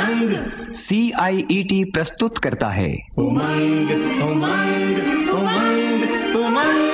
उमंग। CIET प्रस्तुत करता है उमंग उमंग उमंग उमंग।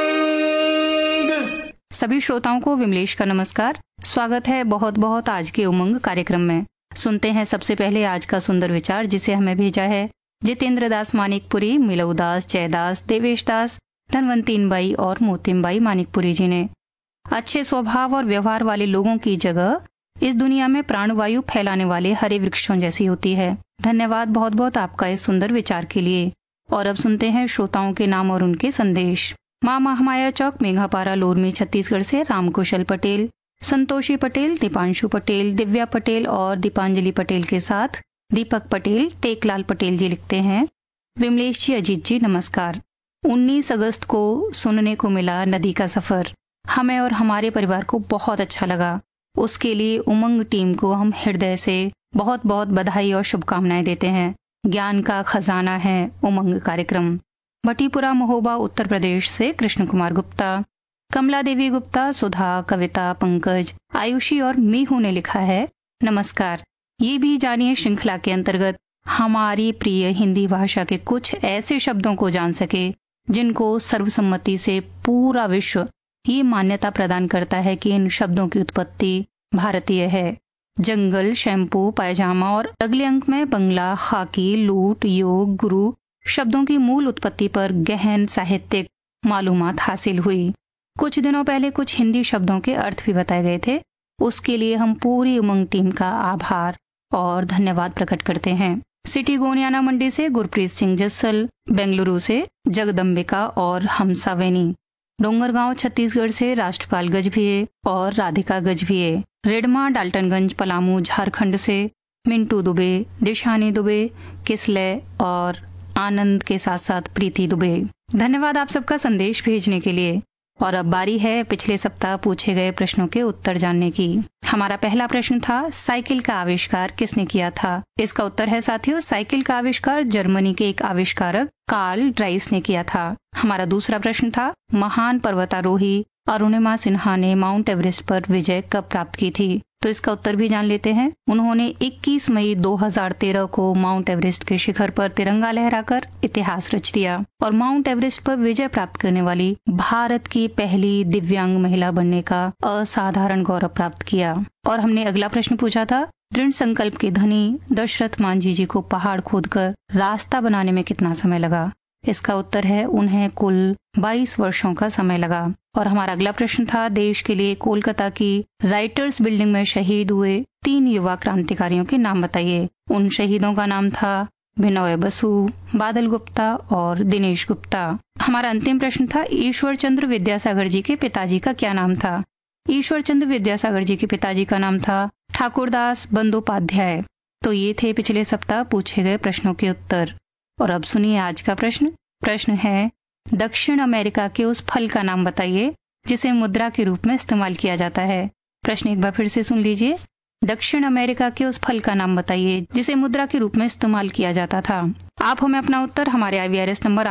सभी श्रोताओं को विमलेश का नमस्कार। स्वागत है बहुत बहुत आज के उमंग कार्यक्रम में। सुनते हैं सबसे पहले आज का सुंदर विचार, जिसे हमें भेजा है जितेंद्र दास मानिकपुरी, मिलऊ दास, जयदास, देवेश दास, धनवंतीन बाई और मोतिम बाई मानिकपुरी जी ने। अच्छे स्वभाव और व्यवहार वाले लोगों की जगह इस दुनिया में प्राणवायु फैलाने वाले हरे वृक्षों जैसी होती है। धन्यवाद बहुत बहुत आपका इस सुंदर विचार के लिए। और अब सुनते हैं श्रोताओं के नाम और उनके संदेश। माँ महामाया चौक, मेघापारा, लोरमी, छत्तीसगढ़ से रामकुशल पटेल, संतोषी पटेल, दीपांशु पटेल, दिव्या पटेल और दीपांजलि पटेल के साथ दीपक पटेल, टेकलाल पटेल जी लिखते हैं, विमलेश जी, अजीत जी नमस्कार। 19 अगस्त को सुनने को मिला नदी का सफर। हमें और हमारे परिवार को बहुत अच्छा लगा। उसके लिए उमंग टीम को हम हृदय से बहुत बहुत बधाई और शुभकामनाएं देते हैं। ज्ञान का खजाना है उमंग कार्यक्रम। भटीपुरा, महोबा, उत्तर प्रदेश से कृष्ण कुमार गुप्ता, कमला देवी गुप्ता, सुधा, कविता, पंकज, आयुषी और मीहू ने लिखा है, नमस्कार। ये भी जानिए श्रृंखला के अंतर्गत हमारी प्रिय हिंदी भाषा के कुछ ऐसे शब्दों को जान सके जिनको सर्वसम्मति से पूरा विश्व ये मान्यता प्रदान करता है कि इन शब्दों की उत्पत्ति भारतीय है। जंगल, शैम्पू, पायजामा और अगले अंक में बंगला, खाकी, लूट, योग, गुरु शब्दों की मूल उत्पत्ति पर गहन साहित्यिक मालूमात हासिल हुई। कुछ दिनों पहले कुछ हिंदी शब्दों के अर्थ भी बताए गए थे। उसके लिए हम पूरी उमंग टीम का आभार और धन्यवाद प्रकट करते हैं। सिटी गोनियाना मंडी से गुरप्रीत सिंह जस्सल, बेंगलुरु से जगदम्बिका और हमसावेनी, डोंगरगांव छत्तीसगढ़ से राष्ट्रपाल गजभिये और राधिका गजभिये, रेडमा, डाल्टनगंज, पलामू, झारखंड से मिंटू दुबे, दिशानी दुबे, किसले और आनंद के साथ साथ प्रीति दुबे। धन्यवाद आप सबका संदेश भेजने के लिए। और अब बारी है पिछले सप्ताह पूछे गए प्रश्नों के उत्तर जानने की। हमारा पहला प्रश्न था, साइकिल का आविष्कार किसने किया था? इसका उत्तर है साथियों, साइकिल का आविष्कार जर्मनी के एक आविष्कारक कार्ल ड्राइस ने किया था। हमारा दूसरा प्रश्न था, महान पर्वतारोही अरुणिमा सिन्हा ने माउंट एवरेस्ट पर विजय कब प्राप्त की थी? तो इसका उत्तर भी जान लेते हैं। उन्होंने 21 मई 2013 को माउंट एवरेस्ट के शिखर पर तिरंगा लहराकर इतिहास रच दिया और माउंट एवरेस्ट पर विजय प्राप्त करने वाली भारत की पहली दिव्यांग महिला बनने का असाधारण गौरव प्राप्त किया। और हमने अगला प्रश्न पूछा था, दृढ़ संकल्प के धनी दशरथ मांझी जी को पहाड़ खोदकर रास्ता बनाने में कितना समय लगा? इसका उत्तर है, उन्हें कुल 22 वर्षों का समय लगा। और हमारा अगला प्रश्न था, देश के लिए कोलकाता की राइटर्स बिल्डिंग में शहीद हुए 3 युवा क्रांतिकारियों के नाम बताइए। उन शहीदों का नाम था बिनोय बसु, बादल गुप्ता और दिनेश गुप्ता। हमारा अंतिम प्रश्न था, ईश्वर चंद्र विद्यासागर जी के पिताजी का क्या नाम था? ईश्वर चंद्र विद्यासागर जी के पिताजी का नाम था ठाकुरदास बंदोपाध्याय। तो ये थे पिछले सप्ताह पूछे गए प्रश्नों के उत्तर। और अब सुनिए आज का प्रश्न। प्रश्न है, दक्षिण अमेरिका के उस फल का नाम बताइए जिसे मुद्रा के रूप में इस्तेमाल किया जाता है। प्रश्न एक बार फिर से सुन लीजिए। दक्षिण अमेरिका के उस फल का नाम बताइए जिसे मुद्रा के रूप में इस्तेमाल किया जाता था। आप हमें अपना उत्तर हमारे IVRS नंबर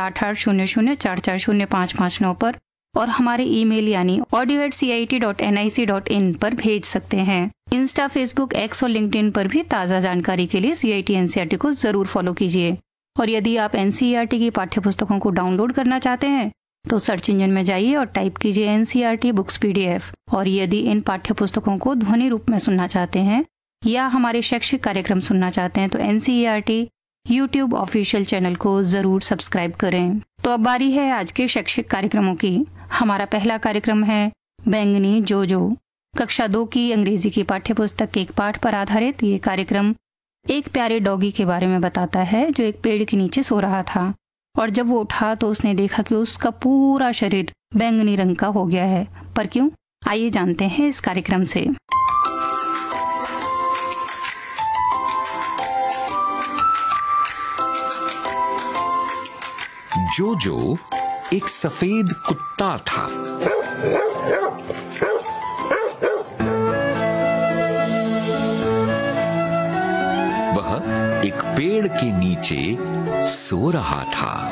8800440559 पर और हमारे ईमेल यानी audio@cit.nic.in पर भेज सकते हैं। इंस्टा, फेसबुक, एक्स और लिंक्डइन पर भी ताज़ा जानकारी के लिए CIT NCERT को जरूर फॉलो कीजिए। और यदि आप NCERT की पाठ्य पुस्तकों को डाउनलोड करना चाहते हैं तो सर्च इंजन में जाइए और टाइप कीजिए NCERT बुक्स PDF। और यदि इन पाठ्य पुस्तकों को ध्वनि रूप में सुनना चाहते हैं या हमारे शैक्षिक कार्यक्रम सुनना चाहते हैं तो NCERT YouTube ऑफिशियल चैनल को जरूर सब्सक्राइब करें। तो अब बारी है आज के शैक्षिक कार्यक्रमों की। हमारा पहला कार्यक्रम है बैंगनी जोजो, कक्षा 2 की अंग्रेजी की पाठ्य पुस्तक के एक पाठ पर आधारित। ये कार्यक्रम एक प्यारे डॉगी के बारे में बताता है जो एक पेड़ के नीचे सो रहा था और जब वो उठा तो उसने देखा कि उसका पूरा शरीर बैंगनी रंग का हो गया है। पर क्यों? आइए जानते हैं इस कार्यक्रम से। जोजो एक सफेद कुत्ता था। वह एक पेड़ के नीचे सो रहा था।